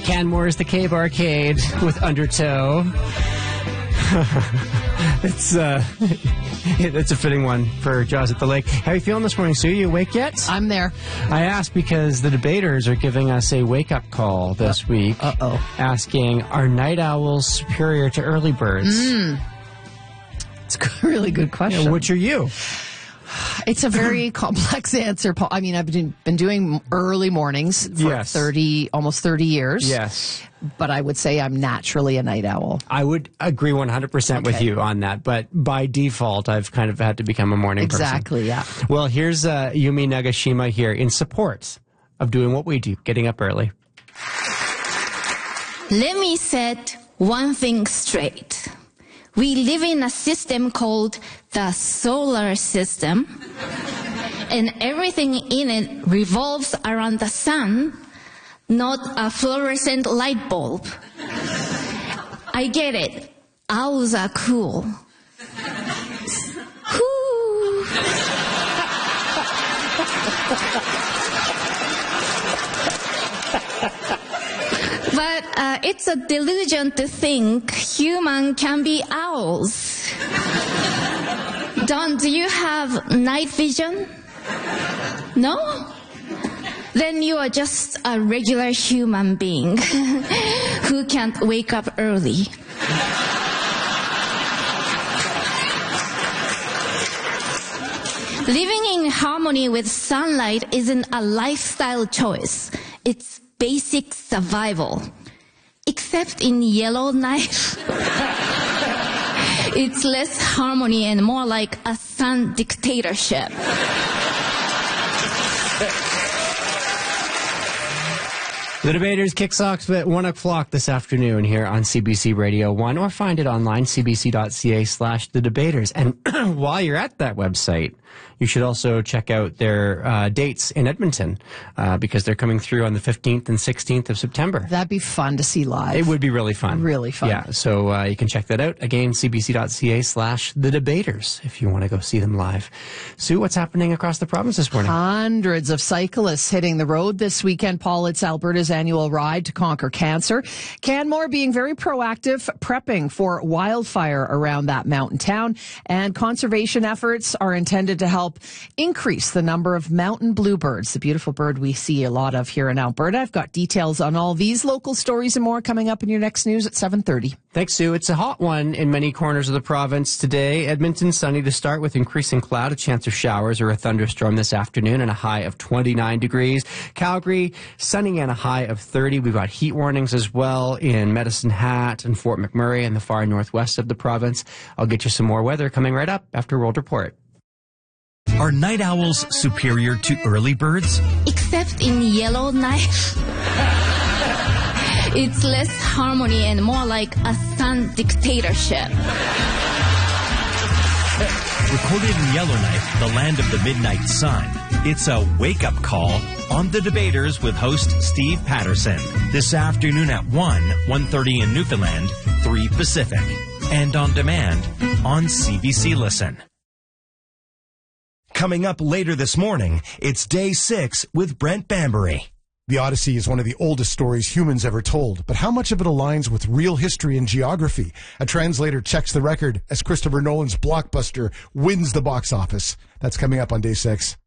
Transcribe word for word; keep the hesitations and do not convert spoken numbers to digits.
Canmore's The Cave Arcade with Undertow. It's uh, it's a fitting one for Jaws at the Lake. How are you feeling this morning, Sue? You awake yet? I'm there. I asked because the debaters are giving us a wake-up call this uh, week. Uh-oh. Asking, are night owls superior to early birds? Mm. It's a really good question. Yeah, which are you? It's a very complex answer, Paul. I mean, I've been, been doing early mornings for yes. thirty, almost thirty years. Yes. But I would say I'm naturally a night owl. I would agree one hundred percent okay. with you on that. But by default, I've kind of had to become a morning exactly, person. Exactly, yeah. Well, here's uh, Yumi Nagashima here in support of doing what we do, getting up early. Let me set one thing straight. We live in a system called the solar system, and everything in it revolves around the sun, not a fluorescent light bulb. I get it. Owls are cool. Whoo! But uh, it's a delusion to think human can be owls. Don, do you have night vision? No? Then you are just a regular human being who can't wake up early. Living in harmony with sunlight isn't a lifestyle choice. It's basic survival. Except in Yellowknife. It's less harmony and more like a sun dictatorship. The Debaters kicks off at one o'clock this afternoon here on C B C Radio one, or find it online, cbc.ca slash The Debaters. And while you're at that website, you should also check out their uh, dates in Edmonton, uh, because they're coming through on the fifteenth and sixteenth of September. That'd be fun to see live. It would be really fun. Really fun. Yeah, so uh, you can check that out. Again, cbc.ca slash The Debaters if you want to go see them live. Sue, what's happening across the province this morning? Hundreds of cyclists hitting the road this weekend, Paul. It's Alberta's annual ride to conquer cancer. Canmore being very proactive, prepping for wildfire around that mountain town. And conservation efforts are intended to help increase the number of mountain bluebirds, the beautiful bird we see a lot of here in Alberta. I've got details on all these local stories and more coming up in your next news at seven thirty. Thanks, Sue. It's a hot one in many corners of the province today. Edmonton, sunny to start with increasing cloud, a chance of showers or a thunderstorm this afternoon, and a high of twenty-nine degrees. Calgary, sunny and a high of thirty. We've got heat warnings as well in Medicine Hat and Fort McMurray and the far northwest of the province. I'll get you some more weather coming right up after World Report. Are night owls superior to early birds? Except in Yellowknife. It's less harmony and more like a sun dictatorship. Recorded in Yellowknife, the land of the midnight sun, it's a wake-up call on The Debaters with host Steve Patterson. This afternoon at one, one thirty in Newfoundland, three Pacific. And on demand on C B C Listen. Coming up later this morning, it's Day six with Brent Bambury. The Odyssey is one of the oldest stories humans ever told, but how much of it aligns with real history and geography? A translator checks the record as Christopher Nolan's blockbuster wins the box office. That's coming up on Day six.